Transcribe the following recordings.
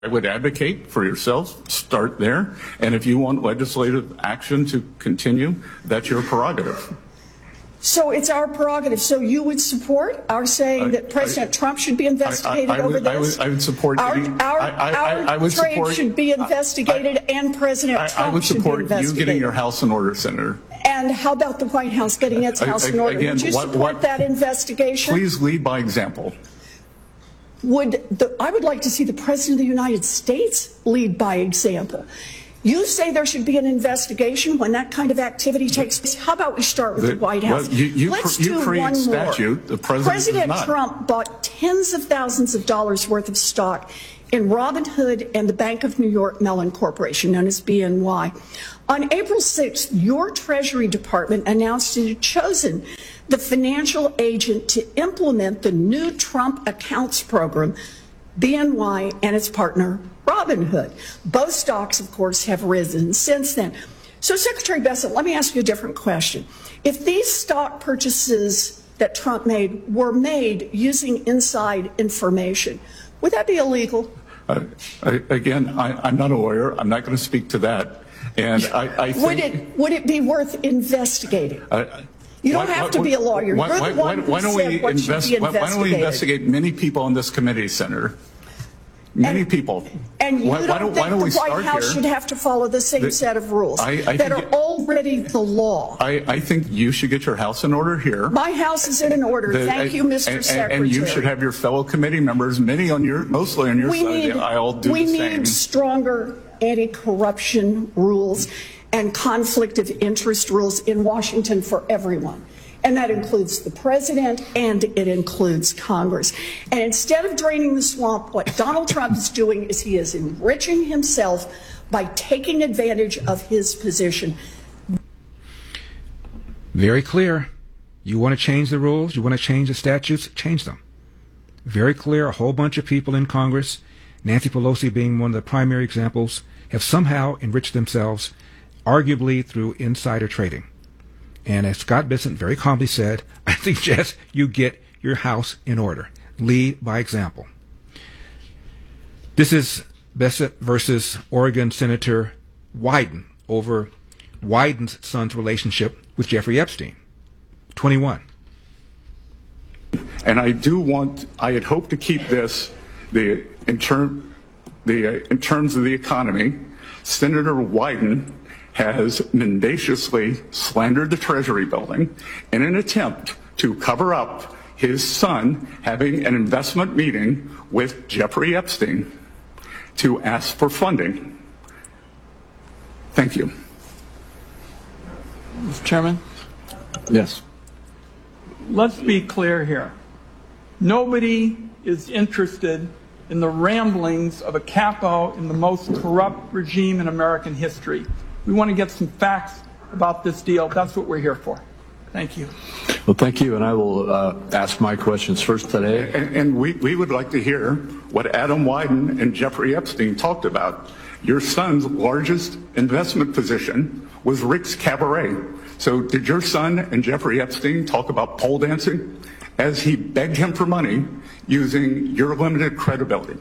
I would advocate for yourselves, start there. And if you want legislative action to continue, that's your prerogative. So it's our prerogative. So you would support our saying that President Trump should be investigated over this? I would support our trade should be investigated, and President Trump should be investigated. I would support you getting your house in order, Senator. And how about the White House getting its house in order? Would you support that investigation? Please lead by example. I would like to see the President of the United States lead by example. You say there should be an investigation when that kind of activity takes place. How about we start with the White House? Well, Let's do one statute. more. The President Trump bought tens of thousands of dollars worth of stock in Robinhood and the Bank of New York Mellon Corporation, known as BNY. On April 6th, your Treasury Department announced it had chosen the financial agent to implement the new Trump accounts program, BNY and its partner, Robinhood. Both stocks, of course, have risen since then. So, Secretary Bessent, let me ask you a different question. If these stock purchases that Trump made were made using inside information, would that be illegal? Again, I'm not a lawyer. I'm not going to speak to that. And I think, would it be worth investigating? You don't have to be a lawyer. You're the one who said what should be investigated. Why don't we investigate many people on this committee, Senator? Many people. And you don't think the White House should have to follow the same set of rules that are already the law? I think you should get your house in order here. My house is in order. Thank you, Mr. Secretary. And you should have your fellow committee members, mostly on your side of the aisle, do the same. We need stronger anti-corruption rules and conflict of interest rules in Washington for everyone. And that includes the president and it includes Congress. And instead of draining the swamp, what Donald Trump is doing is he is enriching himself by taking advantage of his position. Very clear. You want to change the rules? You want to change the statutes? Change them. Very clear. A whole bunch of people in Congress, Nancy Pelosi being one of the primary examples, have somehow enriched themselves, arguably through insider trading. And as Scott Bessent very calmly said, I suggest you get your house in order. Lead by example. This is Bessent versus Oregon Senator Wyden over Wyden's son's relationship with Jeffrey Epstein. 21. And I had hoped to keep this in terms of the economy. Senator Wyden has mendaciously slandered the Treasury building in an attempt to cover up his son having an investment meeting with Jeffrey Epstein to ask for funding. Thank you. Mr. Chairman? Yes. Let's be clear here. Nobody is interested in the ramblings of a capo in the most corrupt regime in American history. We want to get some facts about this deal. That's what we're here for. Thank you. Well, thank you, and I will ask my questions first today. And we would like to hear what Adam Wyden and Jeffrey Epstein talked about. Your son's largest investment position was Rick's Cabaret. So did your son and Jeffrey Epstein talk about pole dancing as he begged him for money using your limited credibility?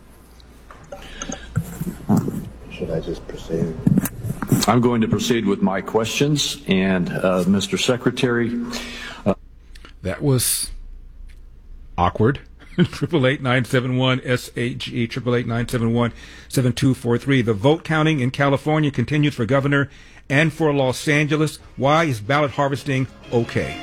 Should I just proceed? I'm going to proceed with my questions, and Mr. Secretary. That was awkward. 888-971-SHE, 888-971-7243. The vote counting in California continues for governor and for Los Angeles. Why is ballot harvesting okay?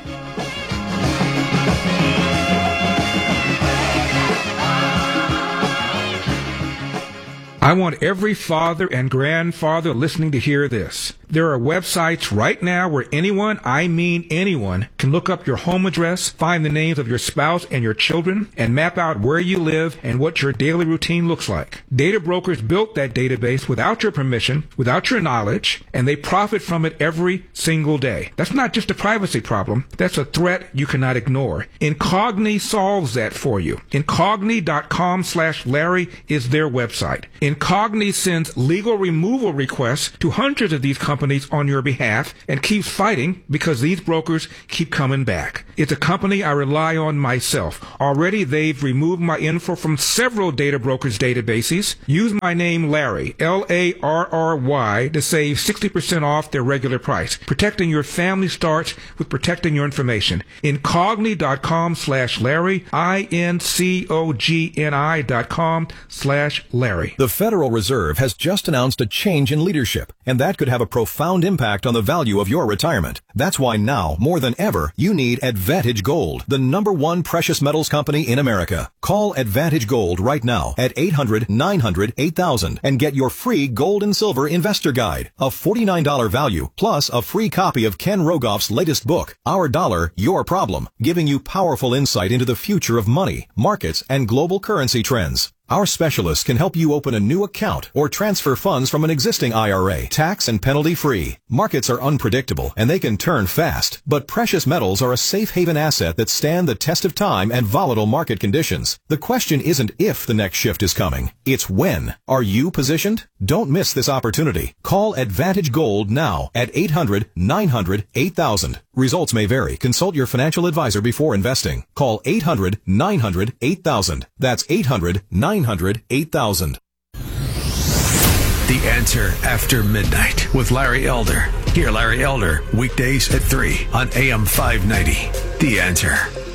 I want every father and grandfather listening to hear this. There are websites right now where anyone, I mean anyone, can look up your home address, find the names of your spouse and your children, and map out where you live and what your daily routine looks like. Data brokers built that database without your permission, without your knowledge, and they profit from it every single day. That's not just a privacy problem. That's a threat you cannot ignore. Incogni solves that for you. Incogni.com/Larry is their website. Incogni sends legal removal requests to hundreds of these companies on your behalf and keeps fighting because these brokers keep coming back. It's a company I rely on myself. Already they've removed my info from several data brokers' databases. Use my name Larry, Larry, to save 60% off their regular price. Protecting your family starts with protecting your information. Incogni.com/Larry, INCOGNI.com/Larry. The Federal Reserve has just announced a change in leadership, and that could have a profound impact on the value of your retirement. That's why now, more than ever, you need Advantage Gold, the #1 precious metals company in America. Call Advantage Gold right now at 800-900-8000 and get your free gold and silver investor guide, a $49 value, plus a free copy of Ken Rogoff's latest book, Our Dollar, Your Problem, giving you powerful insight into the future of money, markets, and global currency trends. Our specialists can help you open a new account or transfer funds from an existing IRA, tax and penalty free. Markets are unpredictable and they can turn fast, but precious metals are a safe haven asset that stand the test of time and volatile market conditions. The question isn't if the next shift is coming, it's when. Are you positioned? Don't miss this opportunity. Call Advantage Gold now at 800-900-8000. Results may vary. Consult your financial advisor before investing. Call 800-900-8000. That's 800-900-8000. The Answer After Midnight with Larry Elder. Hear Larry Elder weekdays at 3 on AM 590. The Answer.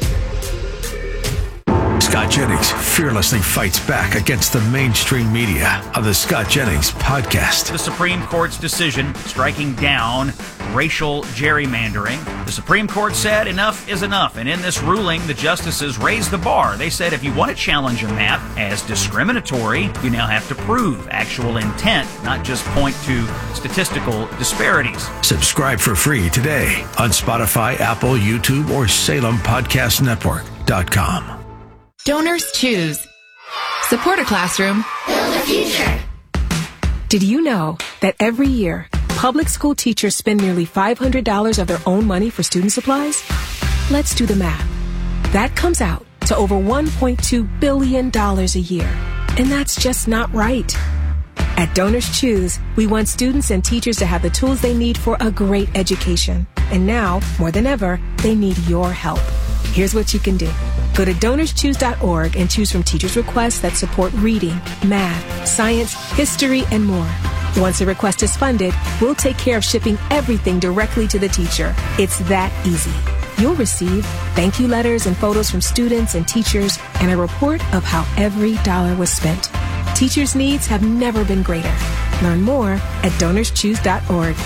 Scott Jennings fearlessly fights back against the mainstream media on the Scott Jennings podcast. The Supreme Court's decision striking down racial gerrymandering. The Supreme Court said enough is enough, and in this ruling, the justices raised the bar. They said if you want to challenge a map as discriminatory, you now have to prove actual intent, not just point to statistical disparities. Subscribe for free today on Spotify, Apple, YouTube, or SalemPodcastNetwork.com. Donors choose. Support a classroom. Build a future. Did you know that every year, public school teachers spend nearly $500 of their own money for student supplies? Let's do the math. That comes out to over $1.2 billion a year. And that's just not right. At Donors Choose, we want students and teachers to have the tools they need for a great education. And now, more than ever, they need your help. Here's what you can do. Go to DonorsChoose.org and choose from teachers' requests that support reading, math, science, history, and more. Once a request is funded, we'll take care of shipping everything directly to the teacher. It's that easy. You'll receive thank you letters and photos from students and teachers and a report of how every dollar was spent. Teachers' needs have never been greater. Learn more at DonorsChoose.org.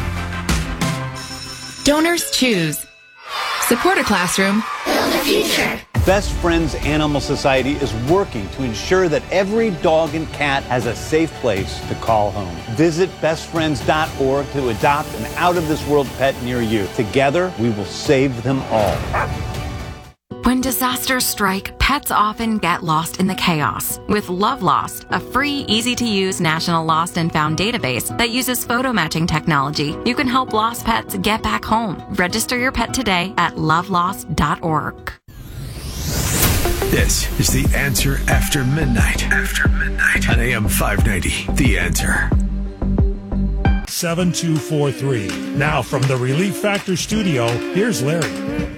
Donors Choose. Support a classroom. Build a future. Best Friends Animal Society is working to ensure that every dog and cat has a safe place to call home. Visit bestfriends.org to adopt an out-of-this-world pet near you. Together, we will save them all. When disasters strike, pets often get lost in the chaos. With Love Lost, a free, easy-to-use national lost and found database that uses photo matching technology, you can help lost pets get back home. Register your pet today at lovelost.org. This is The Answer After Midnight. After Midnight. On AM 590. The Answer. 7243. Now from the Relief Factor studio, here's Larry.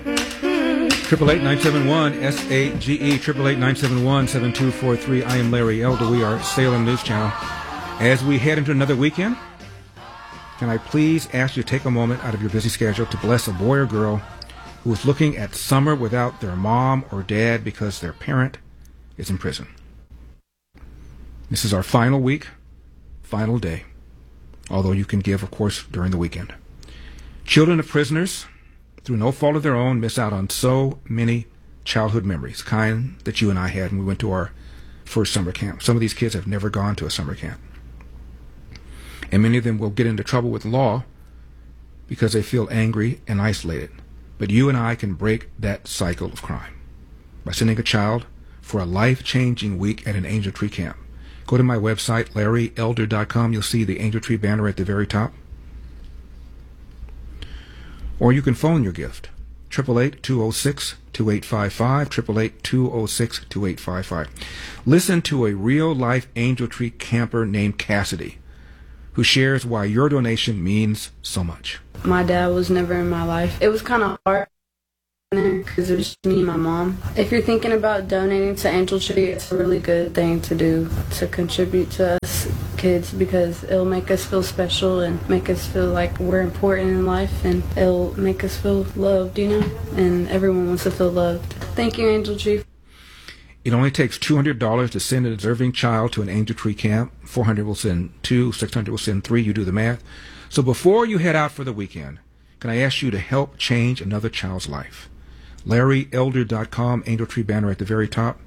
888-971-SAGE, 888-971-7243. I am Larry Elder. We are Salem News Channel. As we head into another weekend, can I please ask you to take a moment out of your busy schedule to bless a boy or girl who is looking at summer without their mom or dad because their parent is in prison. This is our final week, final day, although you can give, of course, during the weekend. Children of prisoners, through no fault of their own, miss out on so many childhood memories, kind that you and I had when we went to our first summer camp. Some of these kids have never gone to a summer camp. And many of them will get into trouble with law because they feel angry and isolated. But you and I can break that cycle of crime by sending a child for a life-changing week at an Angel Tree camp. Go to my website, LarryElder.com. You'll see the Angel Tree banner at the very top. Or you can phone your gift, 888-206-2855, 888-206-2855. Listen to a real-life Angel Tree camper named Cassidy, who shares why your donation means so much. My dad was never in my life. It was kind of hard because it was just me and my mom. If you're thinking about donating to Angel Tree, it's a really good thing to do, to contribute to us kids, because it'll make us feel special and make us feel like we're important in life, and it'll make us feel loved, you know, and everyone wants to feel loved. Thank you, Angel Tree. It only takes $200 to send a deserving child to an Angel Tree camp. 400 will send 2, 600 will send 3. You do the math. So before you head out for the weekend, can I ask you to help change another child's life? LarryElder.com, Angel Tree banner at the very top.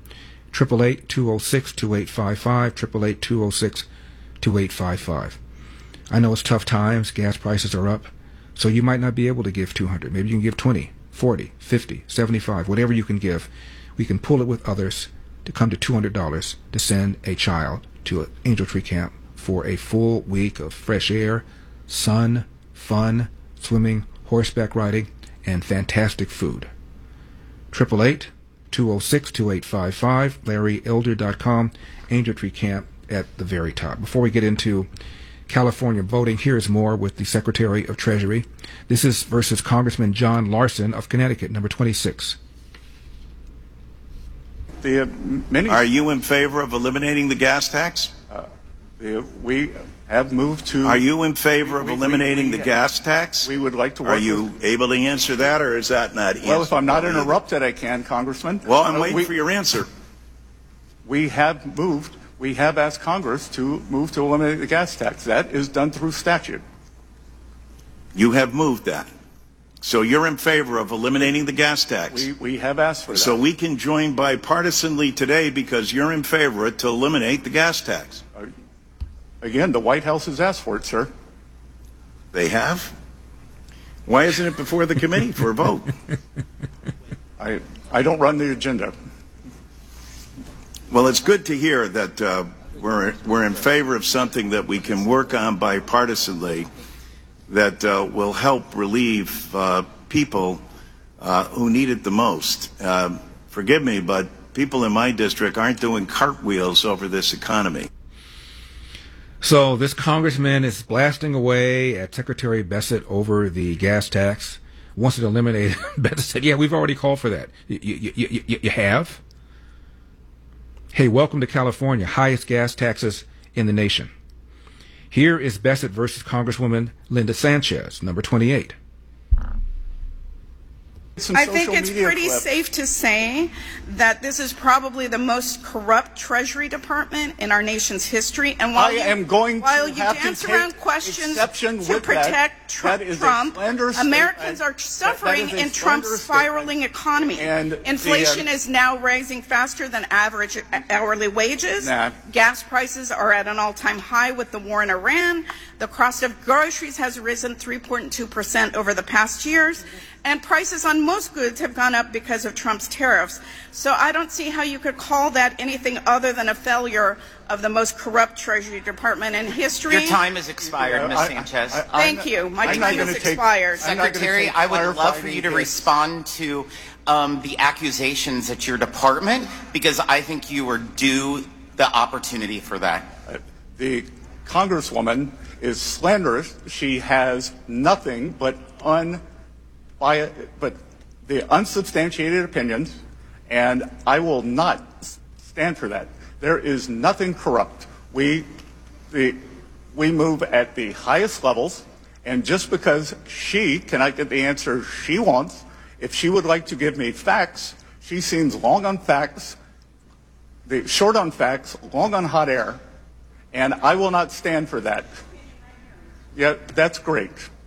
888-206-2855, 888-206-2855. I know it's tough times. Gas prices are up. So you might not be able to give 200. Maybe you can give 20, 40, 50, 75, whatever you can give. We can pull it with others to come to $200 to send a child to an Angel Tree camp for a full week of fresh air, sun, fun, swimming, horseback riding, and fantastic food. 888-206-2855, LarryElder.com, Angel Tree Camp at the very top. Before we get into California voting, here's more with the Secretary of Treasury. This is versus Congressman John Larson of Connecticut, number 26. Are you in favor of eliminating the gas tax? We have moved to... Are you in favor of eliminating the gas tax? We would like to work... Are you able to answer that, or is that not... Well, if I'm not interrupted, I can, Congressman. Well, I'm waiting for your answer. We have asked Congress to move to eliminate the gas tax. That is done through statute. You have moved that. So you're in favor of eliminating the gas tax? We have asked for that. So we can join bipartisanly today because you're in favor to eliminate the gas tax? Again, the White House has asked for it, sir. They have? Why isn't it before the committee for a vote? I don't run the agenda. Well, it's good to hear that we're in favor of something that we can work on bipartisanly that will help relieve people who need it the most. Forgive me, but people in my district aren't doing cartwheels over this economy. So this congressman is blasting away at Secretary Bessent over the gas tax, wants it eliminated. Bessent said, yeah, we've already called for that. You have? Hey, welcome to California, highest gas taxes in the nation. Here is Bessent versus Congresswoman Linda Sanchez, number 28. I think it's pretty safe to say that this is probably the most corrupt Treasury Department in our nation's history. And while you dance around questions to protect Trump, Americans are suffering in Trump's spiraling economy. Inflation is now rising faster than average hourly wages. Gas prices are at an all-time high with the war in Iran. The cost of groceries has risen 3.2% over the past years. And prices on most goods have gone up because of Trump's tariffs. So I don't see how you could call that anything other than a failure of the most corrupt Treasury Department in history. Your time has expired, Ms. Sanchez. Thank you. My time has expired. Secretary, I would love for you to respond to the accusations at your department, because I think you are due the opportunity for that. The Congresswoman is slanderous. She has nothing but the unsubstantiated opinions, and I will not stand for that. There is nothing corrupt. We move at the highest levels, and just because she cannot get the answer she wants, if she would like to give me facts, she seems long on facts, short on facts, long on hot air, and I will not stand for that. Yeah, that's great.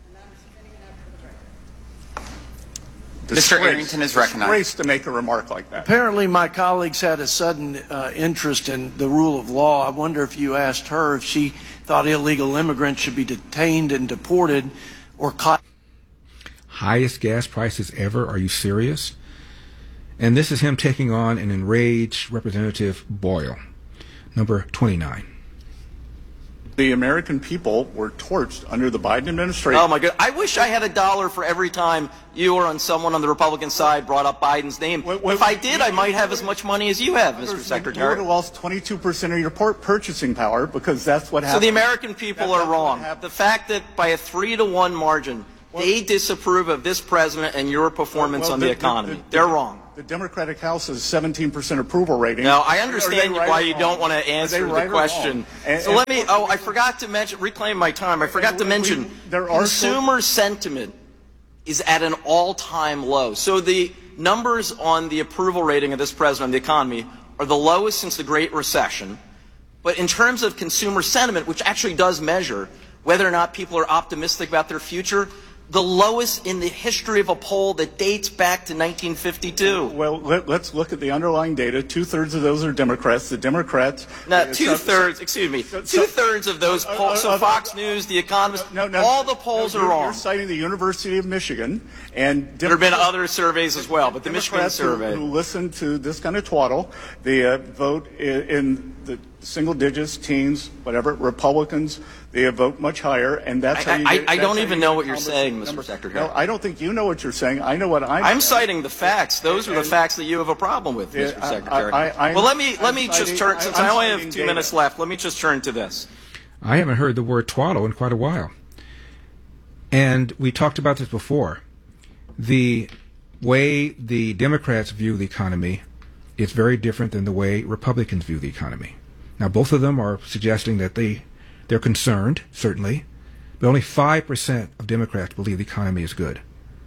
Mr. Arrington is recognized. Disgrace to make a remark like that. Apparently my colleagues had a sudden interest in the rule of law. I wonder if you asked her if she thought illegal immigrants should be detained and deported or caught. Highest gas prices ever? Are you serious? And this is him taking on an enraged Representative Boyle, number 29. The American people were torched under the Biden administration. Oh, my God. I wish I had $1 for every time you or someone on the Republican side brought up Biden's name. If I did, I might have as much money as you have, Mr. Secretary. You would have lost 22% of your purchasing power because that's what happened. So the American people are wrong. The fact that by a 3-to-1 margin, they disapprove of this president and your performance on the economy. They're wrong. The Democratic House has 17% approval rating. Now, I understand why you don't want to answer the question. So let me, I forgot to mention, reclaim my time. I forgot to mention, consumer sentiment is at an all-time low. So the numbers on the approval rating of this president on the economy are the lowest since the Great Recession. But in terms of consumer sentiment, which actually does measure whether or not people are optimistic about their future, the lowest in the history of a poll that dates back to 1952. Well, let's look at the underlying data. 2/3 of those are Democrats. The Democrats... Now, 2/3, excuse me, 2/3 of those polls, so Fox News, The Economist, all the polls are wrong. You're citing the University of Michigan, and there have been other surveys as well, but the Michigan survey. Who listen to this kind of twaddle, they vote in the single digits, teens, whatever, Republicans, they vote much higher, and that's how you I don't even know what you're saying, Mr. Secretary. No, I don't think you know what you're saying. I know what I'm citing the facts. Those are the facts that you have a problem with, Mr. Secretary. Well, let me just turn, since I only have 2 minutes left, let me just turn to this. I haven't heard the word twaddle in quite a while. And we talked about this before. The way the Democrats view the economy is very different than the way Republicans view the economy. Now, both of them are suggesting that they're concerned, certainly, but only 5% of Democrats believe the economy is good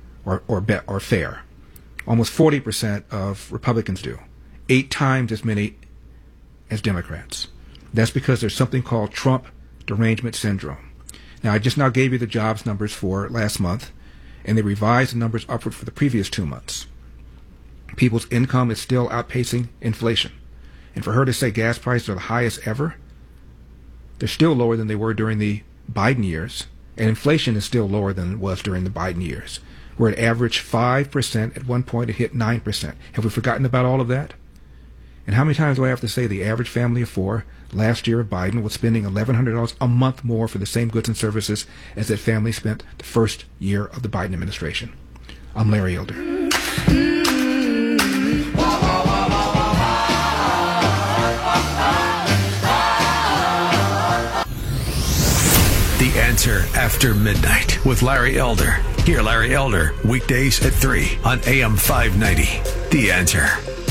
or fair. Almost 40% of Republicans do, 8 times as many as Democrats. That's because there's something called Trump derangement syndrome. Now, I just now gave you the jobs numbers for last month, and they revised the numbers upward for the previous 2 months. People's income is still outpacing inflation. And for her to say gas prices are the highest ever, they're still lower than they were during the Biden years, and inflation is still lower than it was during the Biden years. We're at average 5%. At one point, it hit 9%. Have we forgotten about all of that? And how many times do I have to say the average family of 4 last year of Biden was spending $1,100 a month more for the same goods and services as that family spent the first year of the Biden administration? I'm Larry Elder. The Answer After Midnight with Larry Elder. Hear Larry Elder weekdays at 3 on AM 590. The Answer.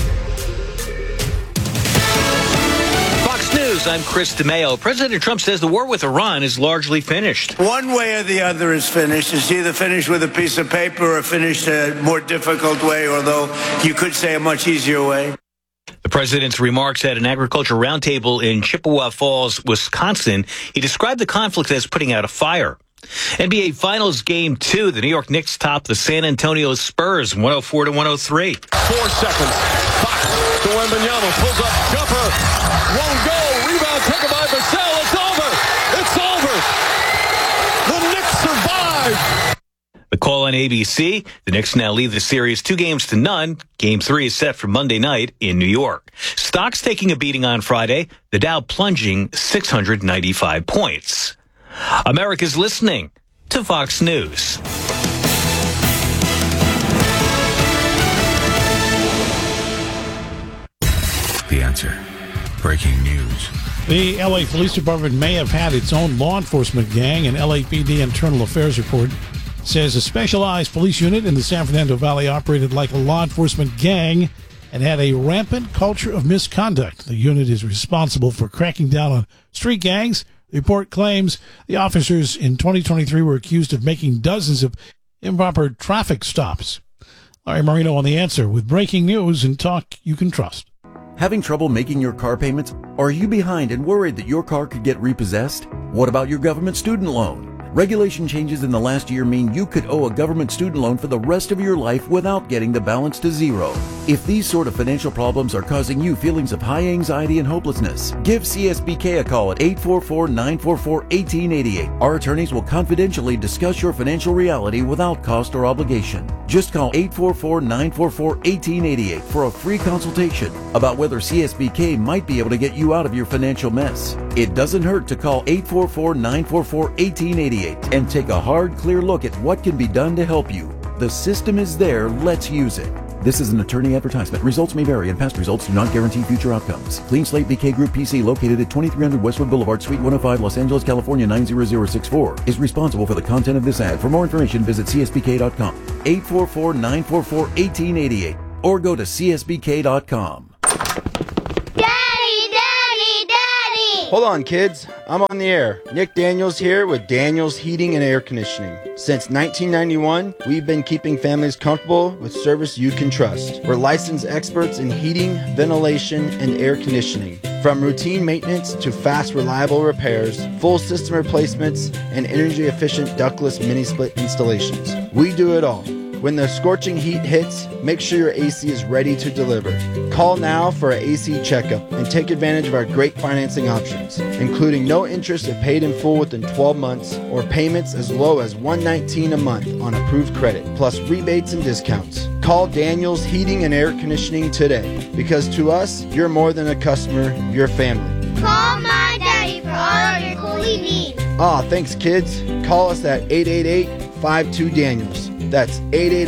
Fox News, I'm Chris DeMeo. President Trump says the war with Iran is largely finished. One way or the other is finished. It's either finished with a piece of paper or finished a more difficult way, although you could say a much easier way. The president's remarks at an agriculture roundtable in Chippewa Falls, Wisconsin. He described the conflict as putting out a fire. NBA Finals Game 2. The New York Knicks topped the San Antonio Spurs 104-103. 4 seconds. Fox to Wembanyama. Pulls up. Jumper. Won't go. Rebound taken by Vassell. It's over. It's over. The Knicks survive. The call on ABC. The Knicks now lead the series 2-0. Game 3 is set for Monday night in New York. Stocks taking a beating on Friday. The Dow plunging 695 points. America's listening to Fox News. The Answer. Breaking news. The LA Police Department may have had its own law enforcement gang. An LAPD Internal Affairs report says a specialized police unit in the San Fernando Valley operated like a law enforcement gang and had a rampant culture of misconduct. The unit is responsible for cracking down on street gangs. The report claims the officers in 2023 were accused of making dozens of improper traffic stops. Larry Marino on The Answer with breaking news and talk you can trust. Having trouble making your car payments? Are you behind and worried that your car could get repossessed? What about your government student loan? Regulation changes in the last year mean you could owe a government student loan for the rest of your life without getting the balance to zero. If these sort of financial problems are causing you feelings of high anxiety and hopelessness, give CSBK a call at 844-944-1888. Our attorneys will confidentially discuss your financial reality without cost or obligation. Just call 844-944-1888 for a free consultation about whether CSBK might be able to get you out of your financial mess. It doesn't hurt to call 844-944-1888 and take a hard, clear look at what can be done to help you. The system is there. Let's use it. This is an attorney advertisement. Results may vary, and past results do not guarantee future outcomes. Clean Slate BK Group PC, located at 2300 Westwood Boulevard, Suite 105, Los Angeles, California 90064, is responsible for the content of this ad. For more information, visit csbk.com, 844-944-1888, or go to csbk.com. Hold on, kids. I'm on the air. Nick Daniels here with Daniels Heating and Air Conditioning. Since 1991, we've been keeping families comfortable with service you can trust. We're licensed experts in heating, ventilation, and air conditioning. From routine maintenance to fast, reliable repairs, full system replacements, and energy-efficient ductless mini-split installations. We do it all. When the scorching heat hits, make sure your AC is ready to deliver. Call now for an AC checkup and take advantage of our great financing options, including no interest if paid in full within 12 months or payments as low as $119 a month on approved credit, plus rebates and discounts. Call Daniels Heating and Air Conditioning today, because to us, you're more than a customer, you're family. Call my daddy for all of your cooling needs. Thanks, kids. Call us at 888-52-DANIELS. That's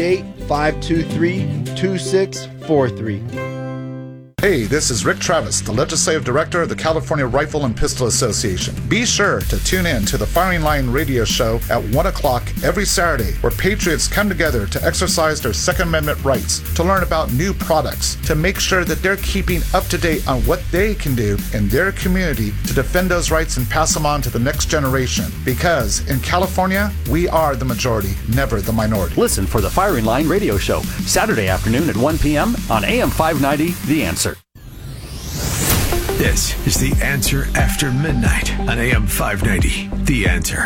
888-523-2643. Hey, this is Rick Travis, the Legislative Director of the California Rifle and Pistol Association. Be sure to tune in to the Firing Line radio show at 1 o'clock every Saturday, where patriots come together to exercise their Second Amendment rights, to learn about new products, to make sure that they're keeping up to date on what they can do in their community to defend those rights and pass them on to the next generation. Because in California, we are the majority, never the minority. Listen for the Firing Line radio show, Saturday afternoon at 1 p.m. on AM 590, The Answer. This is The Answer After Midnight on AM 590. The Answer.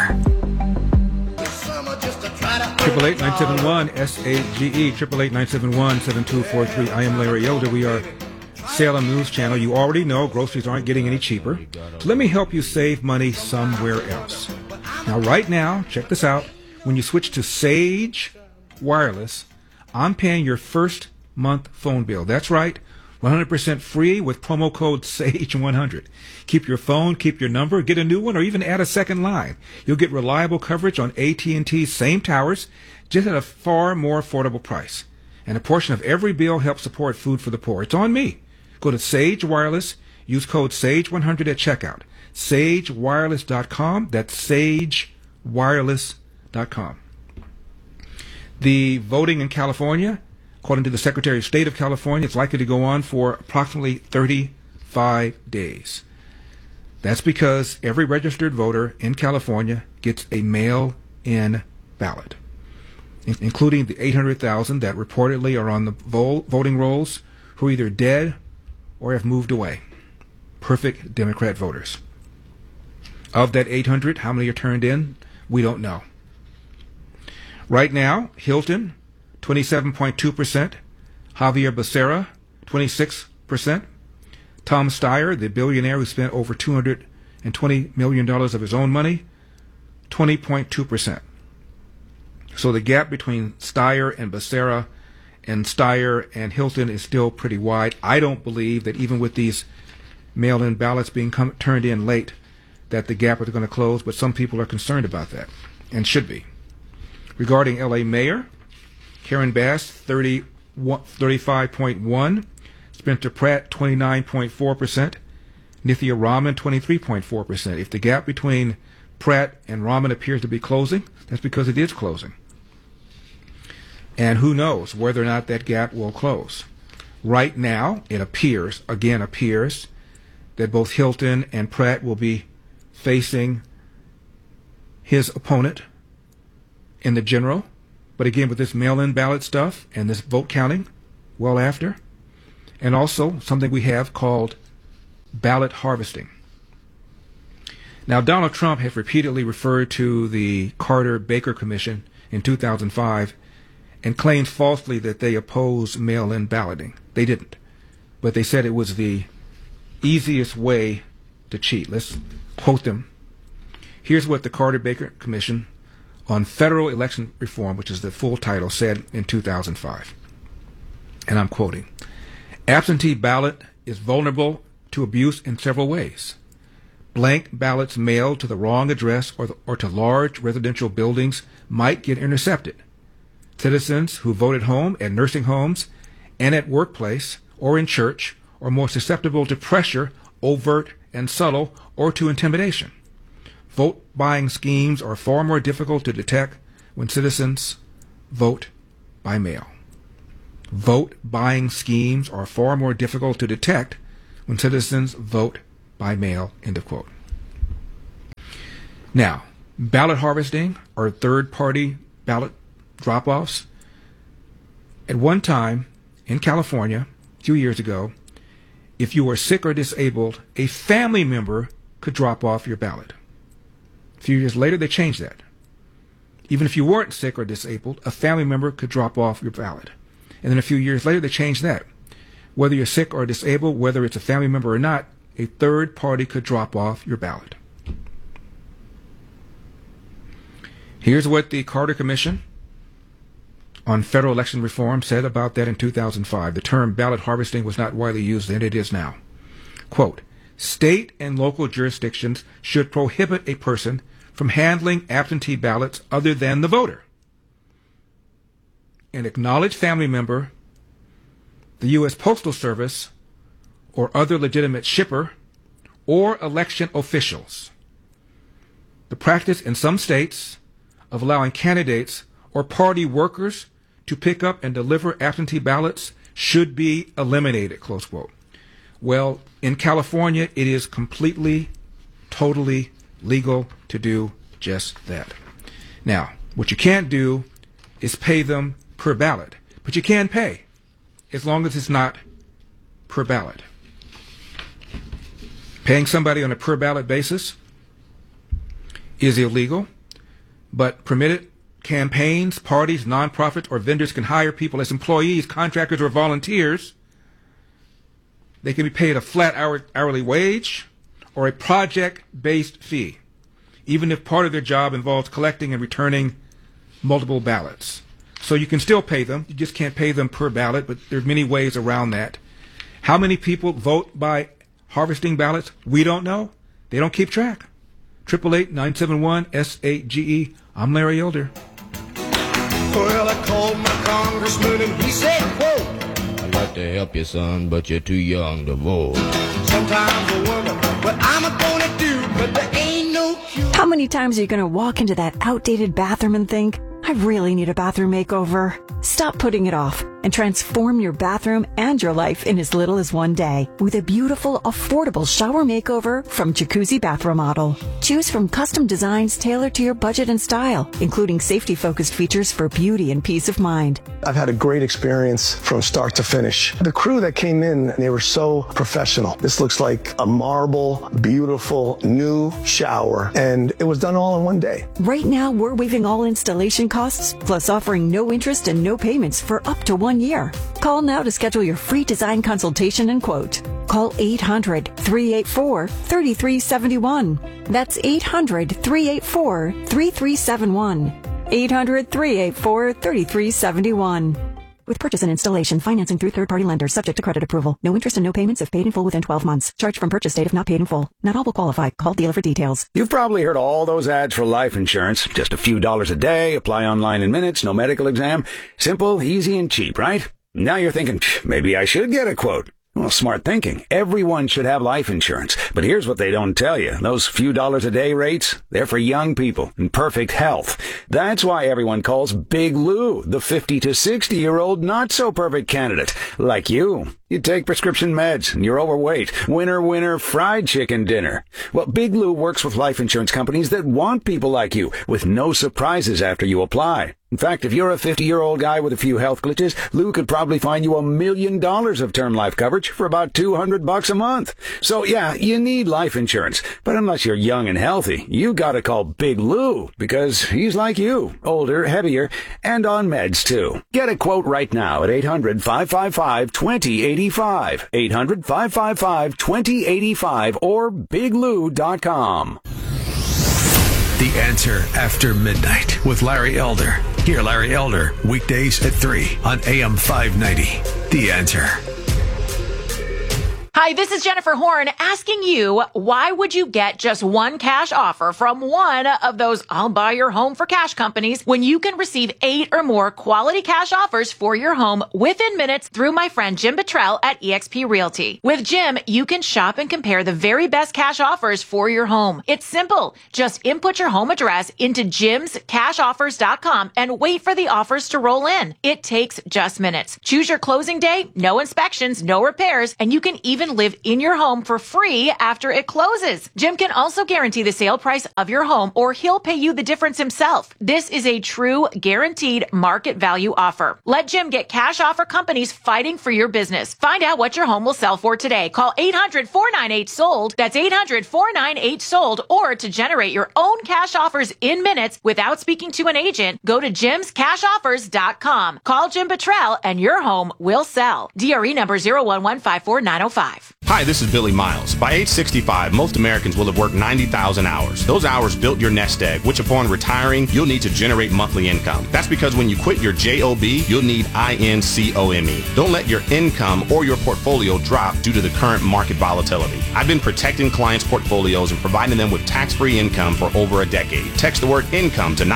888-971-SAGE, 888-971-7243. I am Larry Elder. We are Salem News Channel. You already know groceries aren't getting any cheaper. So let me help you save money somewhere else. Now, right now, check this out. When you switch to Sage Wireless, I'm paying your first month phone bill. That's right. 100% free with promo code SAGE100. Keep your phone, keep your number, get a new one, or even add a second line. You'll get reliable coverage on AT&T's same towers, just at a far more affordable price. And a portion of every bill helps support food for the poor. It's on me. Go to Sage Wireless, use code SAGE100 at checkout. SageWireless.com. That's SageWireless.com. The voting in California, according to the Secretary of State of California, it's likely to go on for approximately 35 days. That's because every registered voter in California gets a mail-in ballot, including the 800,000 that reportedly are on the voting rolls who are either dead or have moved away. Perfect Democrat voters. Of that 800, how many are turned in? We don't know. Right now, Hilton, 27.2%. Javier Becerra, 26%. Tom Steyer, the billionaire who spent over $220 million of his own money, 20.2%. So the gap between Steyer and Becerra and Steyer and Hilton is still pretty wide. I don't believe that even with these mail-in ballots being turned in late, that the gap is going to close, but some people are concerned about that, and should be. Regarding L.A. Mayor, Karen Bass, 35.1%. Spencer Pratt, 29.4%. Nithya Raman, 23.4%. If the gap between Pratt and Raman appears to be closing, that's because it is closing. And who knows whether or not that gap will close. Right now, it appears that both Hilton and Pratt will be facing his opponent in the general. But again, with this mail-in ballot stuff and this vote counting well after, and also something we have called ballot harvesting. Now, Donald Trump has repeatedly referred to the Carter-Baker Commission in 2005 and claimed falsely that they opposed mail-in balloting. They didn't. But they said it was the easiest way to cheat. Let's quote them. Here's what the Carter-Baker Commission on Federal Election Reform, which is the full title, said in 2005. And I'm quoting, "Absentee ballot is vulnerable to abuse in several ways. Blank ballots mailed to the wrong address or to large residential buildings might get intercepted. Citizens who voted home at nursing homes and at workplace or in church are more susceptible to pressure, overt and subtle, or to intimidation. Vote buying schemes are far more difficult to detect when citizens vote by mail. Vote buying schemes are far more difficult to detect when citizens vote by mail," end of quote. Now, ballot harvesting or third-party ballot drop-offs. At one time in California, a few years ago, if you were sick or disabled, a family member could drop off your ballot. A few years later, they changed that. Even if you weren't sick or disabled, a family member could drop off your ballot. And then a few years later, they changed that. Whether you're sick or disabled, whether it's a family member or not, a third party could drop off your ballot. Here's what the Carter Commission on Federal Election Reform said about that in 2005. The term ballot harvesting was not widely used then, it is now. Quote, "State and local jurisdictions should prohibit a person from handling absentee ballots other than the voter. An acknowledged family member, the U.S. Postal Service, or other legitimate shipper, or election officials. The practice in some states of allowing candidates or party workers to pick up and deliver absentee ballots should be eliminated," close quote. Well, in California, it is completely, totally legal to do just that. Now, what you can't do is pay them per ballot, but you can pay as long as it's not per ballot. Paying somebody on a per ballot basis is illegal, but permitted campaigns, parties, nonprofits, or vendors can hire people as employees, contractors, or volunteers. They can be paid a flat hourly wage or a project-based fee, even if part of their job involves collecting and returning multiple ballots. So you can still pay them. You just can't pay them per ballot, but there's many ways around that. How many people vote by harvesting ballots? We don't know. They don't keep track. 888-971-SAGE. I'm Larry Elder. Well, I called my congressman and he said, quote, "I'd like to help you, son, but you're too young to vote. Sometimes I wonder what I'm gonna do, but there ain't no cure." How many times are you going to walk into that outdated bathroom and think, I really need a bathroom makeover? Stop putting it off and transform your bathroom and your life in as little as one day with a beautiful, affordable shower makeover from Jacuzzi Bath Remodel. Choose from custom designs tailored to your budget and style, including safety-focused features for beauty and peace of mind. I've had a great experience from start to finish. The crew that came in, they were so professional. This looks like a marble, beautiful, new shower, and it was done all in one day. Right now, we're waiving all installation costs, plus offering no interest and no payments for up to 1 year. Call now to schedule your free design consultation and quote. Call 800-384-3371. That's 800-384-3371. 800-384-3371. With purchase and installation, financing through third-party lenders, subject to credit approval. No interest and no payments if paid in full within 12 months. Charge from purchase date if not paid in full. Not all will qualify. Call dealer for details. You've probably heard all those ads for life insurance. Just a few dollars a day, apply online in minutes, no medical exam. Simple, easy, and cheap, right? Now you're thinking, maybe I should get a quote. Well, smart thinking. Everyone should have life insurance. But here's what they don't tell you. Those few dollars a day rates, they're for young people in perfect health. That's why everyone calls Big Lou the 50 to 60-year-old not-so-perfect candidate, like you. You take prescription meds and you're overweight. Winner, winner, fried chicken dinner. Well, Big Lou works with life insurance companies that want people like you with no surprises after you apply. In fact, if you're a 50-year-old guy with a few health glitches, Lou could probably find you $1 million of term life coverage for about $200 a month. So yeah, you need life insurance. But unless you're young and healthy, you gotta call Big Lou because he's like you, older, heavier, and on meds too. Get a quote right now at 800-555-2085. 800-555-2085 or biglou.com. The Answer After Midnight with Larry Elder. Hear Larry Elder weekdays at 3 on AM 590. The Answer. Hi, this is Jennifer Horn asking you, why would you get just one cash offer from one of those I'll buy your home for cash companies when you can receive 8 or more quality cash offers for your home within minutes through my friend Jim Buttrell at eXp Realty. With Jim, you can shop and compare the very best cash offers for your home. It's simple. Just input your home address into jimscashoffers.com and wait for the offers to roll in. It takes just minutes. Choose your closing day, no inspections, no repairs, and you can even live in your home for free after it closes. Jim can also guarantee the sale price of your home, or he'll pay you the difference himself. This is a true guaranteed market value offer. Let Jim get cash offer companies fighting for your business. Find out what your home will sell for today. Call 800-498-SOLD. That's 800-498-SOLD. Or to generate your own cash offers in minutes without speaking to an agent, go to jimscashoffers.com. Call Jim Buttrell and your home will sell. DRE number 0115490. Hi, this is Billy Miles. By age 65, most Americans will have worked 90,000 hours. Those hours built your nest egg, which upon retiring, you'll need to generate monthly income. That's because when you quit your JOB, you'll need INCOME. Don't let your income or your portfolio drop due to the current market volatility. I've been protecting clients' portfolios and providing them with tax-free income for over a decade. Text the word income to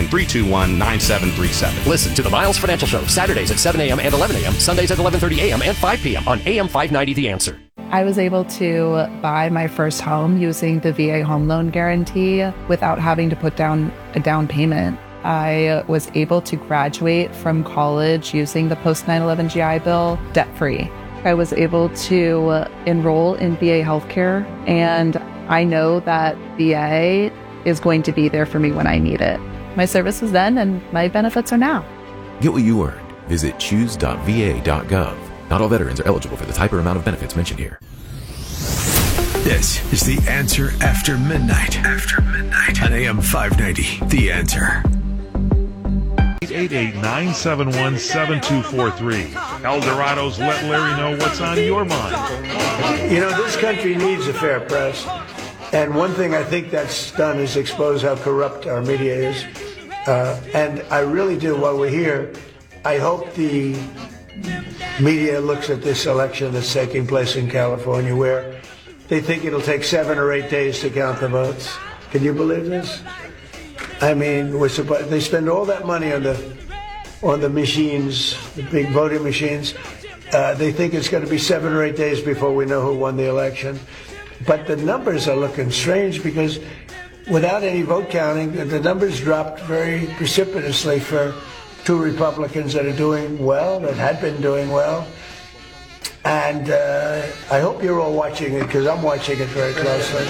909-321-9737. Listen to the Miles Financial Show, Saturdays at 7 a.m. and 11 a.m., Sundays at 11:30 a.m. and 5 p.m. on AM 590 The Answer. I was able to buy my first home using the VA home loan guarantee without having to put down a down payment. I was able to graduate from college using the post 9/11 GI Bill debt-free. I was able to enroll in VA healthcare, and I know that VA is going to be there for me when I need it. My service was then, and my benefits are now. Get what you earned. Visit choose.va.gov. Not all veterans are eligible for the type or amount of benefits mentioned here. This is The Answer After Midnight. After Midnight on AM 590. The Answer. 888-971-7243. Eldorado's Let Larry Know What's on Your Mind. You know, this country needs a fair press. And one thing I think that's done is expose how corrupt our media is. And I really do, while we're here, I hope the media looks at this election that's taking place in California, where they think it'll take 7 or 8 days to count the votes. Can you believe this? I mean, they spend all that money on the machines, the big voting machines. They think it's going to be 7 or 8 days before we know who won the election. But the numbers are looking strange because without any vote counting, the numbers dropped very precipitously for 2 Republicans that are doing well, that had been doing well. And I hope you're all watching it, because I'm watching it very closely.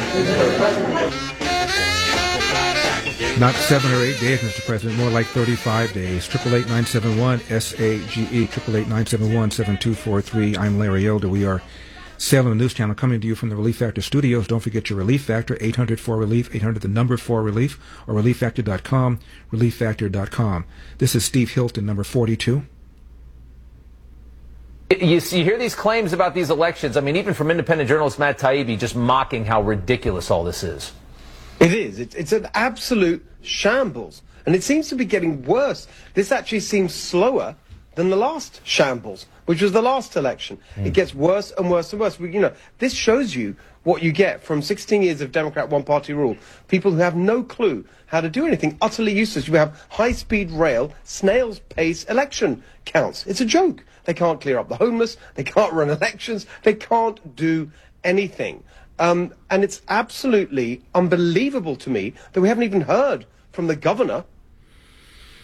Not 7 or 8 days, Mr. President, more like 35 days. 888-971-SAGE, 888-971-7243. I'm Larry Elder. We are Salem News Channel, coming to you from the Relief Factor studios. Don't forget your Relief Factor, 800-4RELIEF, 800-4RELIEF, or ReliefFactor.com, ReliefFactor.com. This is Steve Hilton, number 42. You hear these claims about these elections. I mean, even from independent journalist Matt Taibbi, just mocking how ridiculous all this is. It is. It's an absolute shambles. And it seems to be getting worse. This actually seems slower than the last shambles, which was the last election. It gets worse and worse and worse. You know, this shows you what you get from 16 years of Democrat one-party rule. People who have no clue how to do anything, utterly useless. You have high-speed rail, snail's pace election counts. It's a joke. They can't clear up the homeless. They can't run elections. They can't do anything. And it's absolutely unbelievable to me that we haven't even heard from the governor.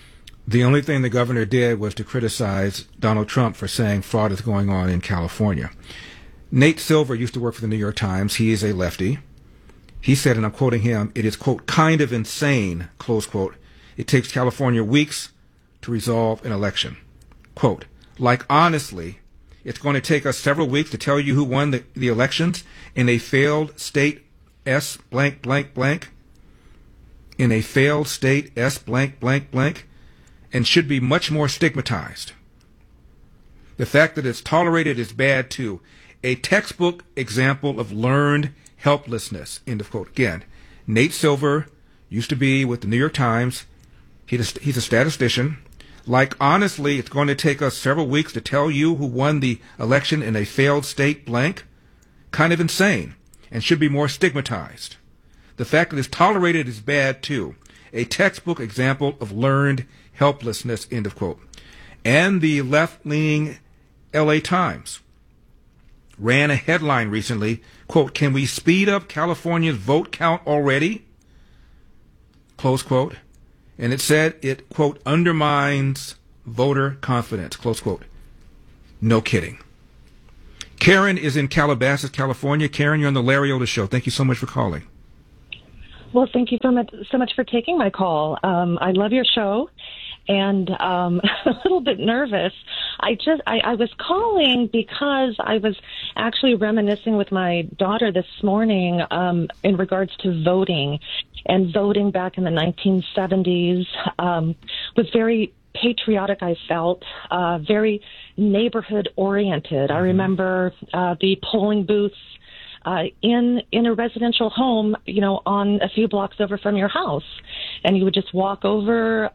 The only thing the governor did was to criticize Donald Trump for saying fraud is going on in California. Nate Silver used to work for the New York Times. He is a lefty. He said, and I'm quoting him, it is, quote, kind of insane, close quote. It takes California weeks to resolve an election. Quote, like honestly, it's going to take us several weeks to tell you who won the elections in a failed state S blank blank blank. In a failed state S blank blank blank. And should be much more stigmatized. The fact that it's tolerated is bad too. A textbook example of learned helplessness. End of quote. Again, Nate Silver used to be with the New York Times. He's a statistician. Like, honestly, it's going to take us several weeks to tell you who won the election in a failed state blank. Kind of insane and should be more stigmatized. The fact that it's tolerated is bad too. A textbook example of learned helplessness, end of quote. And the left-leaning LA Times ran a headline recently, quote, can we speed up California's vote count already? Close quote. And it said it, quote, undermines voter confidence, close quote. No kidding. Karen is in Calabasas, California. Karen, you're on the Larry Elder Show. Thank you so much for calling. Well, thank you so much for taking my call. I love your show, and a little bit nervous. I was calling because I was actually reminiscing with my daughter this morning in regards to voting. And voting back in the 1970s was very patriotic, I felt, very neighborhood-oriented. I remember the polling booths in a residential home, on a few blocks over from your house. And you would just walk over,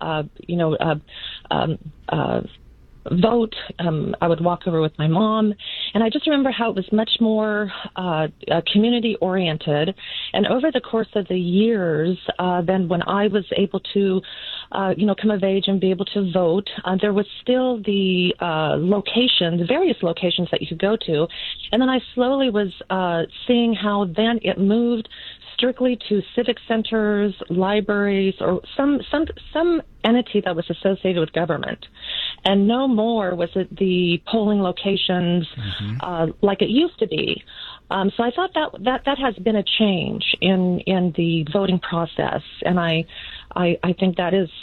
vote. I would walk over with my mom. And I just remember how it was much more community oriented. And over the course of the years, then when I was able to, come of age and be able to vote, there was still the various locations that you could go to. And then I slowly was seeing how then it moved strictly to civic centers, libraries, or some entity that was associated with government. And no more was it the polling locations like it used to be. So I thought that has been a change in the voting process, and I think that is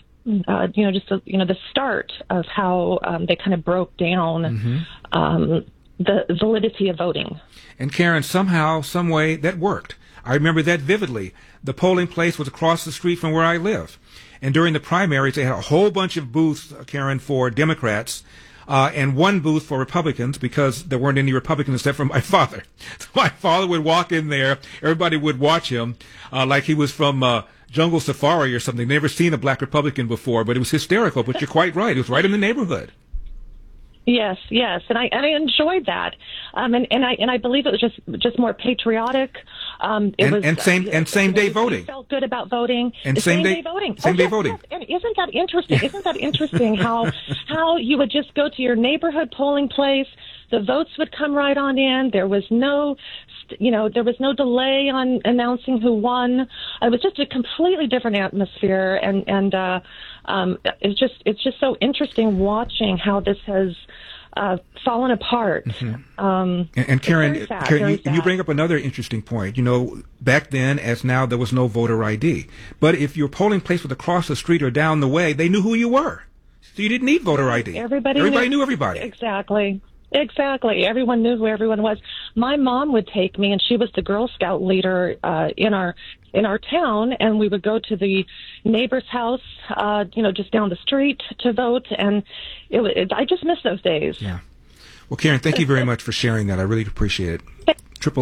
the start of how they kind of broke down the validity of voting. And Karen, somehow, some way, that worked. I remember that vividly. The polling place was across the street from where I live. And during the primaries, they had a whole bunch of booths, Karen, for Democrats, and one booth for Republicans because there weren't any Republicans except for my father. So my father would walk in there. Everybody would watch him like he was from Jungle Safari or something. Never seen a black Republican before, but it was hysterical. But you're quite right. It was right in the neighborhood. Yes, and I enjoyed that, and I believe it was just more patriotic. Same day voting. Felt good about voting. And same day voting. Same day voting. Yes. And isn't that interesting? Isn't that interesting how you would just go to your neighborhood polling place, the votes would come right on in. There was no delay on announcing who won. It was just a completely different atmosphere, and it's just so interesting watching how this has fallen apart. And Karen, you bring up another interesting point. Back then, as now, there was no voter ID. But if your polling place was across the street or down the way, they knew who you were. So you didn't need voter ID. Everybody knew everybody. Exactly. Everyone knew who everyone was. My mom would take me, and she was the Girl Scout leader in our town, and we would go to the neighbor's house, just down the street to vote, and I just miss those days. Yeah. Well, Karen, thank you very much for sharing that. I really appreciate it.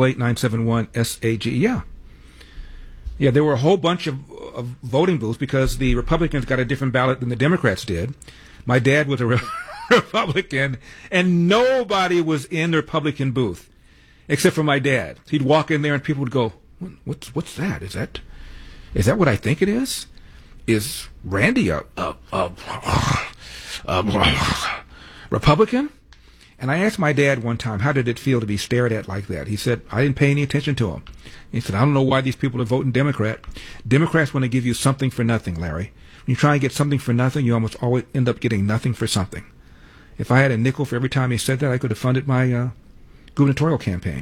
888-971-SAG. Yeah, there were a whole bunch of voting booths because the Republicans got a different ballot than the Democrats did. My dad was a Republican, and nobody was in the Republican booth except for my dad. He'd walk in there, and people would go, "What's that? Is that what I think it is? Is Randy a Republican?" And I asked my dad one time, how did it feel to be stared at like that? He said, I didn't pay any attention to him. He said, I don't know why these people are voting Democrat. Democrats want to give you something for nothing, Larry. When you try and get something for nothing, you almost always end up getting nothing for something. If I had a nickel for every time he said that, I could have funded my gubernatorial campaign.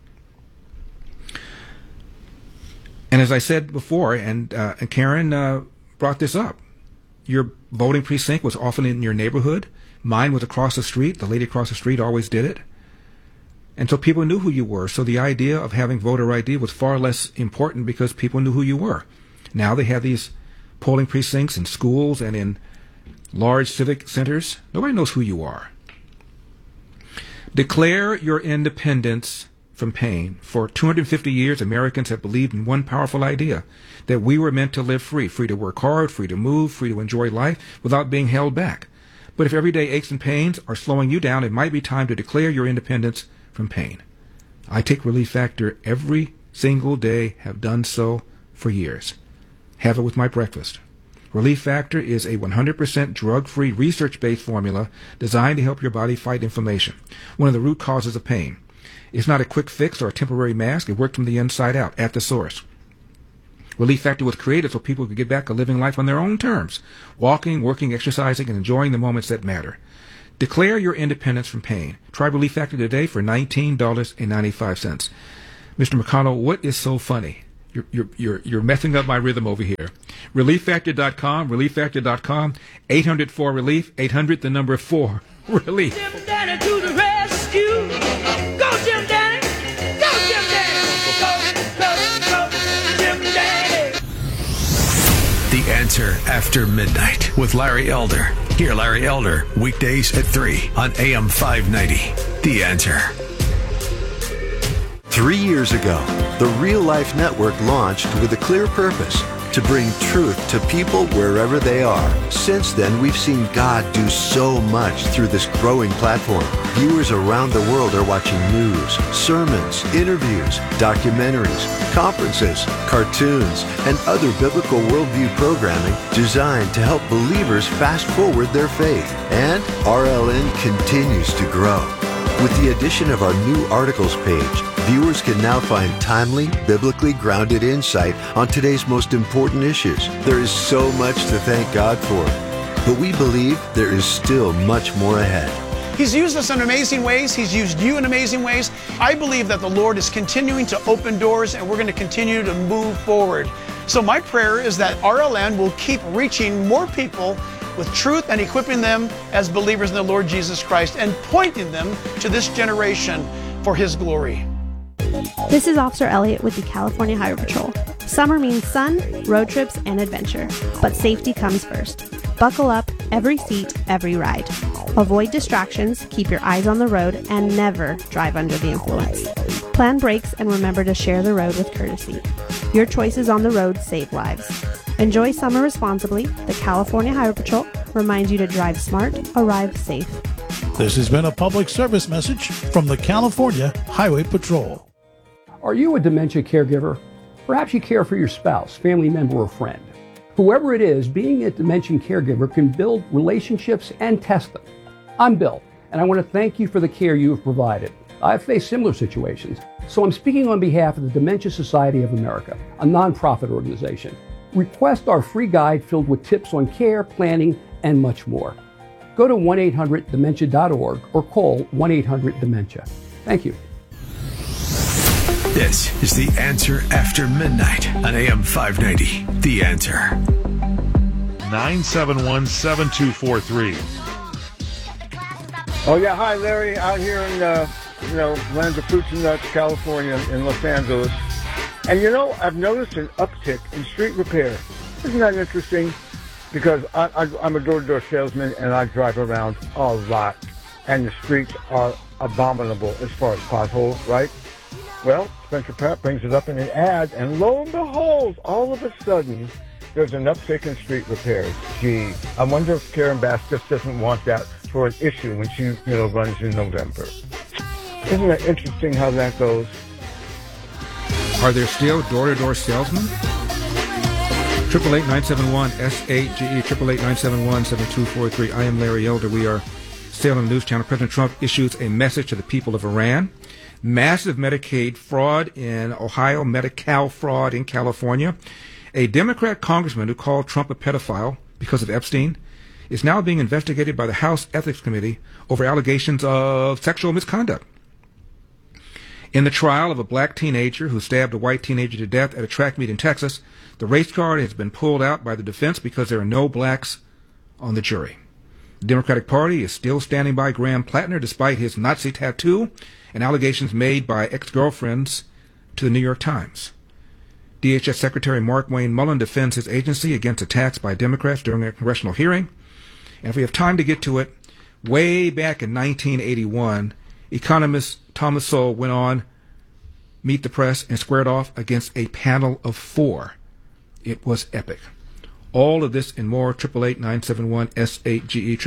And as I said before, and Karen brought this up, your voting precinct was often in your neighborhood. Mine was across the street. The lady across the street always did it. And so people knew who you were. So the idea of having voter ID was far less important because people knew who you were. Now they have these polling precincts in schools and in large civic centers. Nobody knows who you are. Declare your independence from pain. For 250 years, Americans have believed in one powerful idea, that we were meant to live free, free to work hard, free to move, free to enjoy life without being held back. But if everyday aches and pains are slowing you down, it might be time to declare your independence from pain. I take Relief Factor every single day, have done so for years. Have it with my breakfast. Relief Factor is a 100% drug-free, research-based formula designed to help your body fight inflammation, one of the root causes of pain. It's not a quick fix or a temporary mask. It worked from the inside out, at the source. Relief Factor was created so people could get back to living life on their own terms, walking, working, exercising, and enjoying the moments that matter. Declare your independence from pain. Try Relief Factor today for $19.95. Mr. McConnell, what is so funny? You're messing up my rhythm over here. ReliefFactor.com, ReliefFactor.com, 800-4-RELIEF, 800 the number 4, Relief. Jim Danny to the rescue. Go, Jim Danny. Go, Jim Danny. Go, Jim Danny. The Answer After Midnight with Larry Elder. Hear Larry Elder weekdays at 3 on AM 590. The Answer. 3 years ago, the Real Life Network launched with a clear purpose: to bring truth to people wherever they are. Since then, we've seen God do so much through this growing platform. Viewers around the world are watching news, sermons, interviews, documentaries, conferences, cartoons, and other biblical worldview programming designed to help believers fast forward their faith. And RLN continues to grow. With the addition of our new articles page, viewers can now find timely, biblically grounded insight on today's most important issues. There is so much to thank God for, but we believe there is still much more ahead. He's used us in amazing ways. He's used you in amazing ways. I believe that the Lord is continuing to open doors, and we're going to continue to move forward. So my prayer is that RLN will keep reaching more people with truth and equipping them as believers in the Lord Jesus Christ and pointing them to this generation for His glory. This is Officer Elliott with the California Highway Patrol. Summer means sun, road trips, and adventure, but safety comes first. Buckle up, every seat, every ride. Avoid distractions, keep your eyes on the road, and never drive under the influence. Plan brakes and remember to share the road with courtesy. Your choices on the road save lives. Enjoy summer responsibly. The California Highway Patrol reminds you to drive smart, arrive safe. This has been a public service message from the California Highway Patrol. Are you a dementia caregiver? Perhaps you care for your spouse, family member, or friend. Whoever it is, being a dementia caregiver can build relationships and test them. I'm Bill, and I want to thank you for the care you have provided. I've faced similar situations, so I'm speaking on behalf of the Dementia Society of America, a nonprofit organization. Request our free guide filled with tips on care, planning, and much more. Go to 1-800-DEMENTIA.org or call 1-800-DEMENTIA. Thank you. This is The Answer After Midnight on AM 590. The Answer. 971-7243. Oh, yeah. Hi, Larry. Out here in, lands of fruits and nuts, California, in Los Angeles. And, I've noticed an uptick in street repair. Isn't that interesting? Because I'm a door-to-door salesman, and I drive around a lot. And the streets are abominable as far as potholes, right? Well, Spencer Pratt brings it up in an ad, and lo and behold, all of a sudden, there's an uptick in street repairs. Gee, I wonder if Karen Bass just doesn't want that for an issue when she, runs in November. Isn't it interesting how that goes? Are there still door-to-door salesmen? 888-971-SAGE, 888-971-7243. I am Larry Elder. We are Salem News Channel, President Trump issues a message to the people of Iran. Massive Medicaid fraud in Ohio, Medi-Cal fraud in California. A Democrat congressman who called Trump a pedophile because of Epstein is now being investigated by the House Ethics Committee over allegations of sexual misconduct. In the trial of a black teenager who stabbed a white teenager to death at a track meet in Texas, the race card has been pulled out by the defense because there are no blacks on the jury. The Democratic Party is still standing by Graham Plattner despite his Nazi tattoo and allegations made by ex-girlfriends to the New York Times. DHS Secretary Mark Wayne Mullen defends his agency against attacks by Democrats during a congressional hearing. And if we have time to get to it, way back in 1981, economist Thomas Sowell went on Meet the Press and squared off against a panel of 4. It was epic. All of this and more, 888-971-SAGE,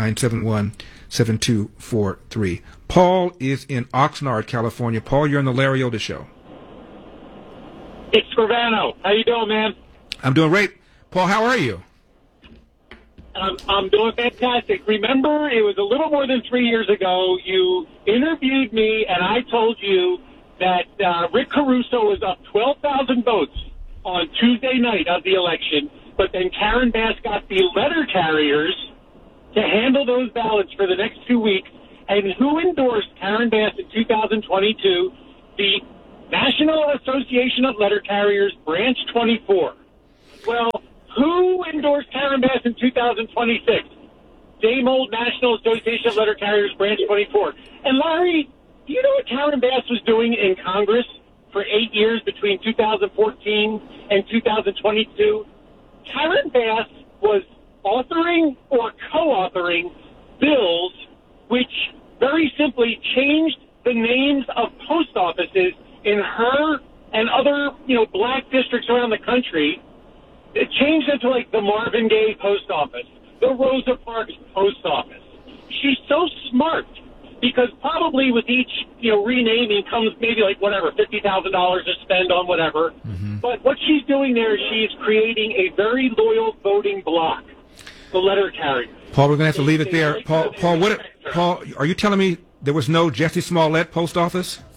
888-971-7243. Paul is in Oxnard, California. Paul, you're on the Larry Elder Show. It's Scrivano. How you doing, man? I'm doing great. Paul, how are you? I'm doing fantastic. Remember, it was a little more than 3 years ago, you interviewed me, and I told you that Rick Caruso was up 12,000 votes on Tuesday night of the election, but then Karen Bass got the letter carriers to handle those ballots for the next 2 weeks. And who endorsed Karen Bass in 2022? The National Association of Letter Carriers, Branch 24. Well, who endorsed Karen Bass in 2026? Same old National Association of Letter Carriers, Branch 24. And Larry, do you know what Karen Bass was doing in Congress for 8 years between 2014 and 2022? Karen Bass was authoring or co-authoring bills which very simply changed the names of post offices in her and other, black districts around the country. It changed it to like the Marvin Gaye post office, the Rosa Parks post office. She's so smart because probably with each, renaming comes maybe like whatever, $50,000 to spend on whatever. Mm-hmm. But what she's doing there is she's creating a very loyal voting bloc, the letter carrier. Paul, we're going to have to leave it there. Paul, are you telling me there was no Jesse Smollett post office?